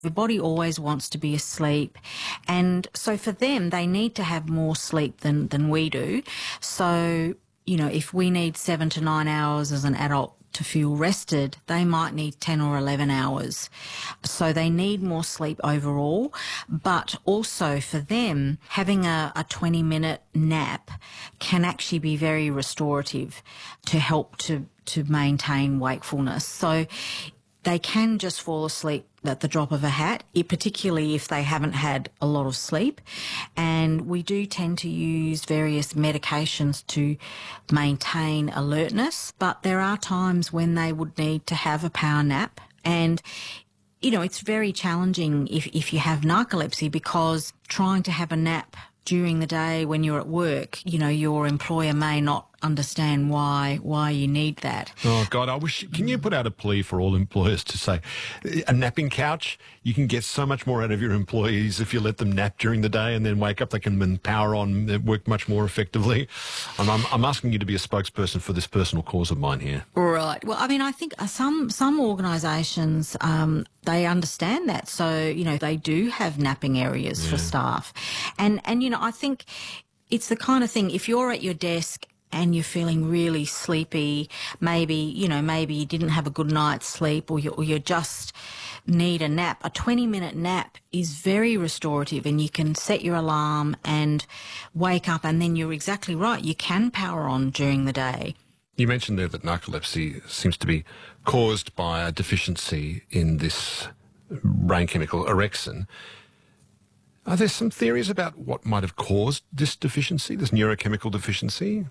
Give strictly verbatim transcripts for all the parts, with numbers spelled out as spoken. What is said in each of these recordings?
The body always wants to be asleep. And so for them, they need to have more sleep than, than we do. So, you know, if we need seven to nine hours as an adult to feel rested, they might need ten or eleven hours. So they need more sleep overall, but also for them, having a, a twenty minute nap can actually be very restorative to help to, to maintain wakefulness. So they can just fall asleep at the drop of a hat, particularly if they haven't had a lot of sleep. And we do tend to use various medications to maintain alertness, but there are times when they would need to have a power nap. And, you know, it's very challenging if, if you have narcolepsy, because trying to have a nap during the day when you're at work, you know, your employer may not understand why why you need that. Oh, God, I wish... Can you put out a plea for all employers to say, a napping couch, you can get so much more out of your employees if you let them nap during the day and then wake up, they can then power on, they work much more effectively. And I'm, I'm asking you to be a spokesperson for this personal cause of mine here. Right. Well, I mean, I think some, some organisations, um, they understand that. So, you know, they do have napping areas yeah. for staff. And, and, you know, I think it's the kind of thing, if you're at your desk and you're feeling really sleepy, maybe, you know, maybe you didn't have a good night's sleep, or you, or you just need a nap, a twenty minute nap is very restorative, and you can set your alarm and wake up, and then you're exactly right, you can power on during the day. You mentioned there that narcolepsy seems to be caused by a deficiency in this brain chemical orexin. Are there some theories about what might have caused this deficiency, this neurochemical deficiency?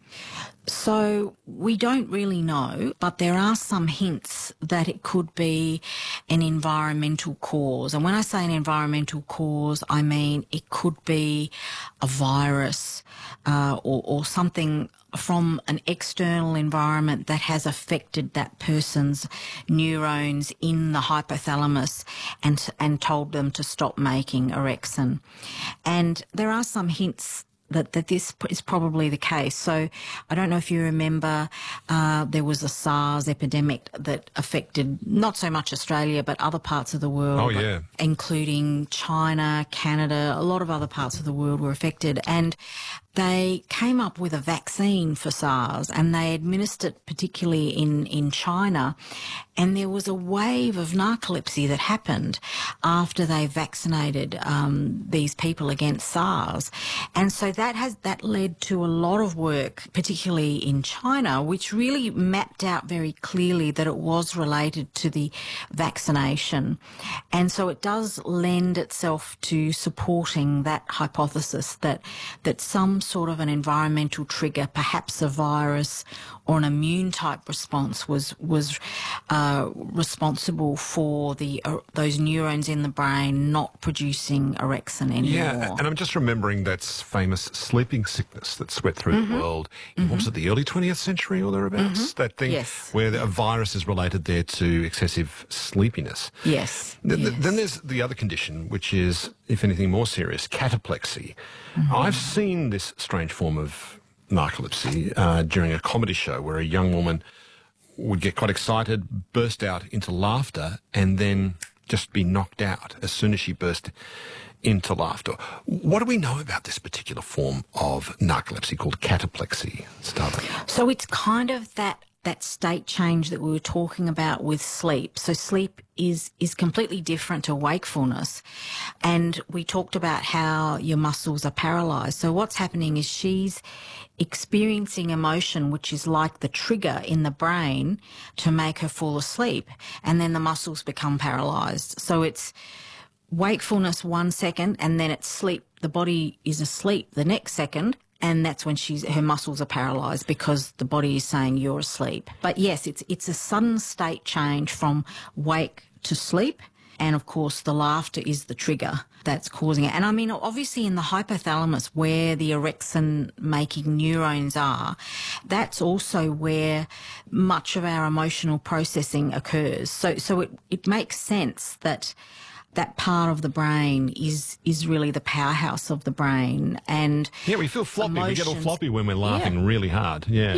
So we don't really know, but there are some hints that it could be an environmental cause. And when I say an environmental cause, I mean it could be a virus uh, or, or something from an external environment that has affected that person's neurons in the hypothalamus and, and told them to stop making orexin. And there are some hints that, that this is probably the case. So I don't know if you remember, uh, there was a SARS epidemic that affected not so much Australia, but other parts of the world. Oh, yeah. Including China, Canada, a lot of other parts of the world were affected. And they came up with a vaccine for SARS, and they administered it particularly in, in China. And there was a wave of narcolepsy that happened after they vaccinated um, these people against SARS. And so that has that led to a lot of work, particularly in China, which really mapped out very clearly that it was related to the vaccination. And so it does lend itself to supporting that hypothesis that that some sort of an environmental trigger, perhaps a virus or an immune type response, was was uh, responsible for the uh, those neurons in the brain not producing orexin anymore. Yeah, and I'm just remembering that famous sleeping sickness that swept through mm-hmm. the world. In, mm-hmm. what was it, the early twentieth century or thereabouts? Mm-hmm. That thing yes. where a virus is related there to excessive sleepiness. Yes. Th- yes. Then there's the other condition, which is, if anything, more serious, cataplexy. Mm-hmm. I've seen this strange form of narcolepsy uh, during a comedy show where a young woman would get quite excited, burst out into laughter, and then just be knocked out as soon as she burst into laughter. What do we know about this particular form of narcolepsy called cataplexy, Starla? So it's kind of that that state change that we were talking about with sleep. So sleep is is completely different to wakefulness. And we talked about how your muscles are paralyzed. So what's happening is she's experiencing emotion, which is like the trigger in the brain to make her fall asleep. And then the muscles become paralyzed. So it's wakefulness one second, and then it's sleep. The body is asleep the next second. And that's when she's, her muscles are paralysed because the body is saying you're asleep. But yes, it's it's a sudden state change from wake to sleep. And of course, the laughter is the trigger that's causing it. And I mean, obviously in the hypothalamus where the orexin making neurons are, that's also where much of our emotional processing occurs. So, so it, it makes sense that that part of the brain is is really the powerhouse of the brain. And yeah, we feel floppy. emotions. We get all floppy when we're laughing yeah. really hard. Yeah. Yeah,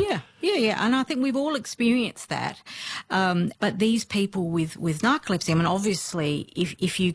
Yeah, yeah, and I think we've all experienced that. Um, but these people with, with narcolepsy, I mean, obviously, if, if you